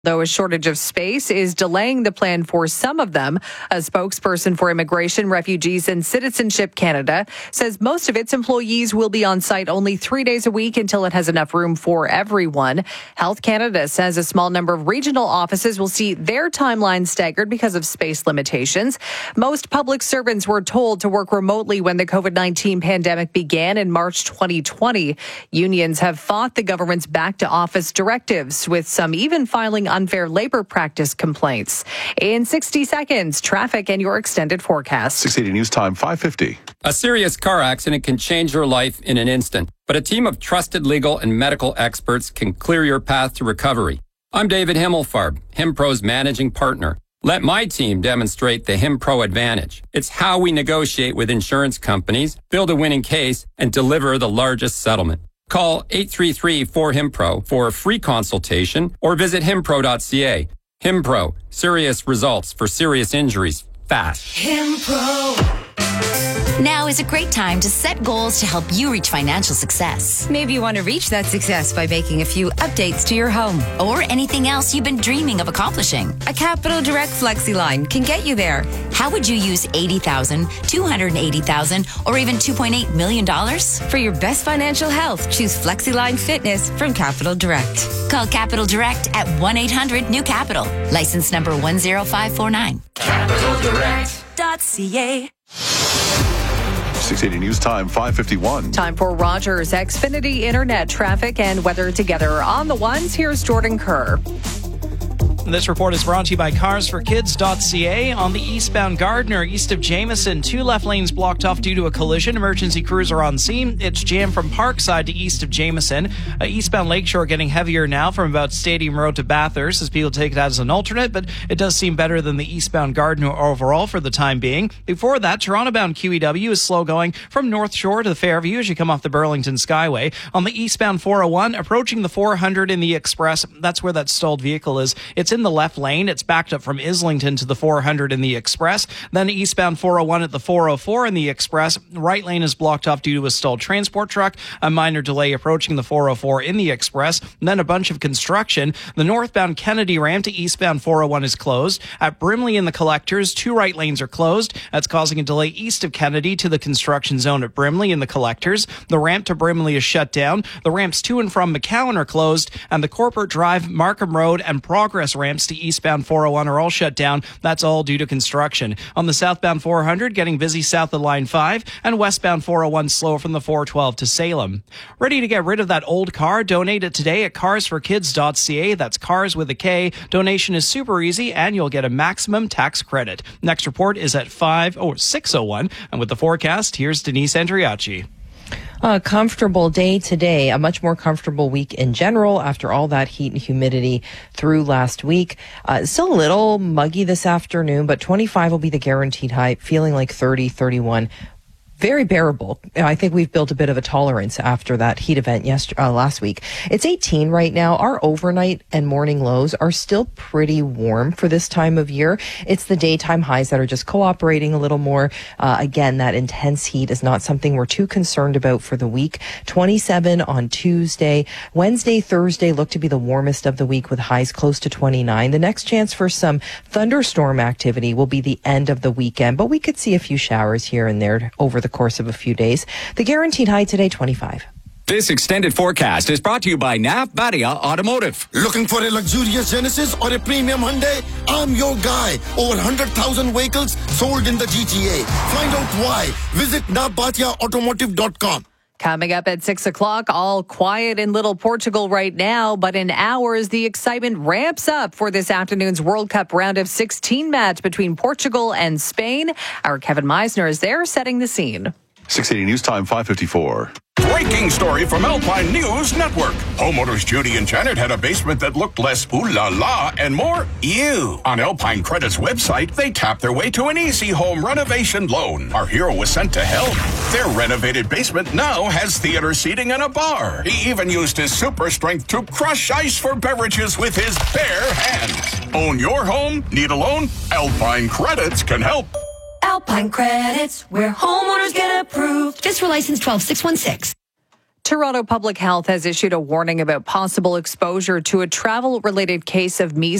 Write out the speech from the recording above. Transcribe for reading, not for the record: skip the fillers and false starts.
Though a shortage of space is delaying the plan for some of them. A spokesperson for Immigration, Refugees and Citizenship Canada says most of its employees will be on site only 3 days a week until it has enough room for everyone. Health Canada says a small number of regional offices will see their timeline staggered because of space limitations. Most public servants were told to work remotely when the COVID-19 pandemic began in March 2020. Unions have fought the government's back-to-office directives, with some even filing unfair labor practice complaints. In 60 seconds, traffic and your extended forecast. 680 News Time, 5:50. A serious car accident can change your life in an instant, but a team of trusted legal and medical experts can clear your path to recovery. I'm David Himmelfarb, HimPro's managing partner. Let my team demonstrate the HimPro advantage. It's how we negotiate with insurance companies, build a winning case, and deliver the largest settlement. Call 833-4HIMPRO for a free consultation or visit himpro.ca. HimPro, serious results for serious injuries fast. HimPro. Now is a great time to set goals to help you reach financial success. Maybe you want to reach that success by making a few updates to your home. Or anything else you've been dreaming of accomplishing. A Capital Direct FlexiLine can get you there. How would you use $80,000, $280,000, or even $2.8 million? For your best financial health, choose FlexiLine Fitness from Capital Direct. Call Capital Direct at 1-800-NEW-CAPITAL. License number 10549. CapitalDirect.ca. 680 News Time, 5:51. Time for Rogers Xfinity Internet traffic and weather together on the ones. Here's Jordan Kerr. This report is brought to you by carsforkids.ca. On the eastbound Gardiner, east of Jameson, 2 left lanes blocked off due to a collision. Emergency crews are on scene. It's jammed from Parkside to east of Jameson. Eastbound Lakeshore getting heavier now from about Stadium Road to Bathurst as people take it as an alternate, but it does seem better than the eastbound Gardiner overall for the time being. Before that, Toronto-bound QEW is slow going from North Shore to the Fairview as you come off the Burlington Skyway. On the eastbound 401, approaching the 400 in the Express, that's where that stalled vehicle is. It's in the left lane. It's backed up from Islington to the 400 in the Express. Then eastbound 401 at the 404 in the Express. Right lane is blocked off due to a stalled transport truck. A minor delay approaching the 404 in the Express. And then a bunch of construction. The northbound Kennedy ramp to eastbound 401 is closed. At Brimley in the Collectors, 2 right lanes are closed. That's causing a delay east of Kennedy to the construction zone at Brimley in the Collectors. The ramp to Brimley is shut down. The ramps to and from McCowan are closed. And the Corporate Drive, Markham Road, and Progress ramps to eastbound 401 are all shut down. That's all due to construction. On the southbound 400, getting busy south of Line 5, and westbound 401 slow from the 412 to Salem. Ready to get rid of that old car? Donate it today at carsforkids.ca. That's cars with a K. Donation is super easy, and you'll get a maximum tax credit. Next report is at 6:01, and with the forecast, here's Denise Andriacci. A comfortable day today, a much more comfortable week in general after all that heat and humidity through last week. Still a little muggy this afternoon, but 25 will be the guaranteed high, feeling like 30, 31. Very bearable. I think we've built a bit of a tolerance after that heat event last week. It's 18 right now. Our overnight and morning lows are still pretty warm for this time of year. It's the daytime highs that are just cooperating a little more. Again, that intense heat is not something we're too concerned about for the week. 27 on Tuesday. Wednesday, Thursday look to be the warmest of the week with highs close to 29. The next chance for some thunderstorm activity will be the end of the weekend, but we could see a few showers here and there over the course of a few days. The guaranteed high today, 25. This extended forecast is brought to you by NAF Badia Automotive. Looking for a luxurious Genesis or a premium Hyundai? I'm your guy. Over 100,000 vehicles sold in the GTA. Find out why. Visit nafbatiaautomotive.com. Coming up at 6 o'clock, all quiet in Little Portugal right now, but in hours, the excitement ramps up for this afternoon's World Cup round of 16 match between Portugal and Spain. Our Kevin Meisner is there setting the scene. 680 News Time, 5:54. Breaking story from Alpine News Network. Homeowners Judy and Janet had a basement that looked less ooh la la and more ew. On Alpine Credit's website, they tapped their way to an easy home renovation loan. Our hero was sent to help. Their renovated basement now has theater seating and a bar. He even used his super strength to crush ice for beverages with his bare hands. Own your home? Need a loan? Alpine Credits can help. Alpine Credits, where homeowners get approved. Just for license 12616. Toronto Public Health has issued a warning about possible exposure to a travel-related case of measles